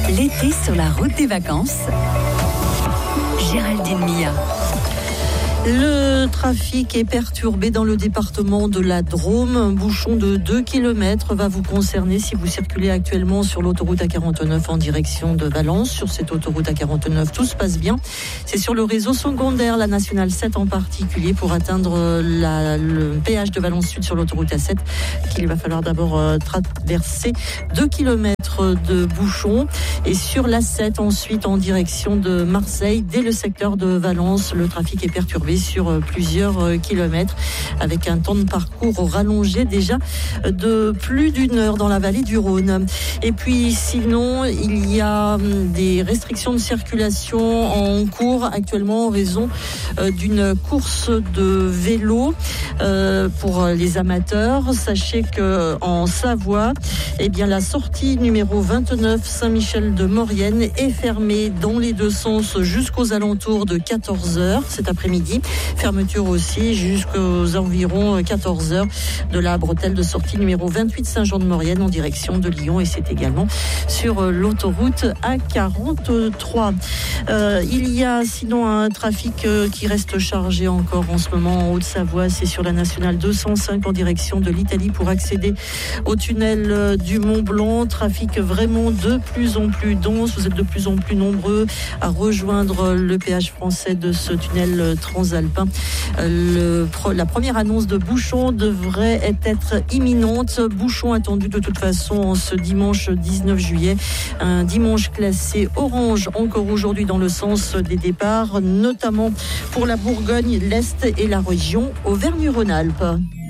L'été sur la route des vacances. Géraldine Mia. Le trafic est perturbé dans le département de la Drôme. Un bouchon de 2 km va vous concerner si vous circulez actuellement sur l'autoroute A49 en direction de Valence. Sur cette autoroute A49, tout se passe bien. C'est sur le réseau secondaire, la nationale 7 en particulier, pour atteindre le péage de Valence Sud sur l'autoroute A7, qu'il va falloir d'abord traverser 2 km de bouchons. Et sur l'A7 ensuite en direction de Marseille, dès le secteur de Valence, le trafic est perturbé sur plusieurs kilomètres avec un temps de parcours rallongé déjà de plus d'une heure dans la vallée du Rhône. Et puis sinon, il y a des restrictions de circulation en cours actuellement en raison d'une course de vélo pour les amateurs. Sachez que en Savoie, la sortie numéro 29 Saint-Michel de Maurienne est fermée dans les deux sens jusqu'aux alentours de 14h cet après-midi. Fermeture aussi jusqu'aux environs 14h de la bretelle de sortie numéro 28 Saint-Jean-de-Maurienne en direction de Lyon, et c'est également sur l'autoroute A43. Il y a sinon un trafic qui reste chargé encore en ce moment en Haute-Savoie. C'est sur la nationale 205 en direction de l'Italie pour accéder au tunnel du Mont-Blanc. Trafic vraiment de plus en plus dense. Vous êtes de plus en plus nombreux à rejoindre le péage français de ce tunnel transalpin. La première annonce de bouchon devrait être imminente. Bouchon attendu de toute façon en ce dimanche 19 juillet. Un dimanche classé orange encore aujourd'hui dans le sens des départs, notamment pour la Bourgogne, l'Est et la région Auvergne-Rhône-Alpes.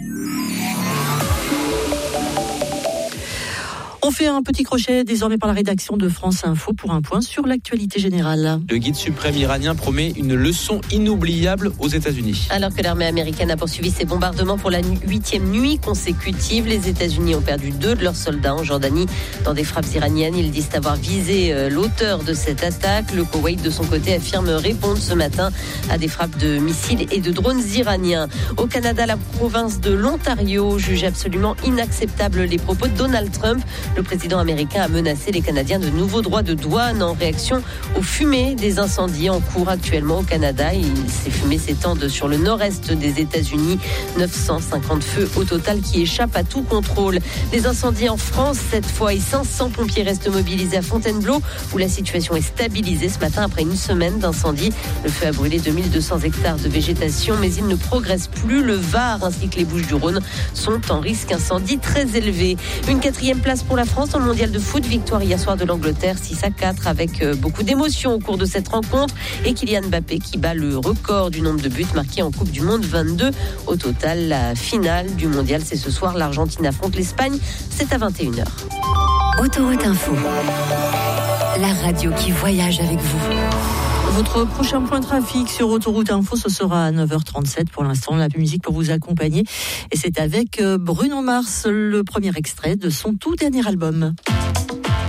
On fait un petit crochet désormais par la rédaction de France Info pour un point sur l'actualité générale. Le guide suprême iranien promet une leçon inoubliable aux États-Unis. Alors que l'armée américaine a poursuivi ses bombardements pour la 8e nuit consécutive, les États-Unis ont perdu 2 de leurs soldats en Jordanie dans des frappes iraniennes. Ils disent avoir visé l'auteur de cette attaque. Le Koweït, de son côté, affirme répondre ce matin à des frappes de missiles et de drones iraniens. Au Canada, la province de l'Ontario juge absolument inacceptable les propos de Donald Trump. Le président américain a menacé les Canadiens de nouveaux droits de douane en réaction aux fumées des incendies en cours actuellement au Canada. Ces fumées s'étendent sur le nord-est des États-Unis. 950 feux au total qui échappent à tout contrôle. Les incendies en France, cette fois, et 500 pompiers restent mobilisés à Fontainebleau, où la situation est stabilisée ce matin après une semaine d'incendie. Le feu a brûlé 2200 hectares de végétation, mais il ne progresse plus. Le Var ainsi que les Bouches-du-Rhône sont en risque incendie très élevé. Une 4e place pour la France dans le mondial de foot. Victoire hier soir de l'Angleterre 6-4 avec beaucoup d'émotions au cours de cette rencontre. Et Kylian Mbappé qui bat le record du nombre de buts marqués en Coupe du Monde, 22. Au total, la finale du mondial, c'est ce soir. L'Argentine affronte l'Espagne. C'est à 21h. Autoroute Info. La radio qui voyage avec vous. Votre prochain point trafic sur Autoroute Info, ce sera à 9h37. Pour l'instant, la musique pour vous accompagner. Et c'est avec Bruno Mars, le premier extrait de son tout dernier album.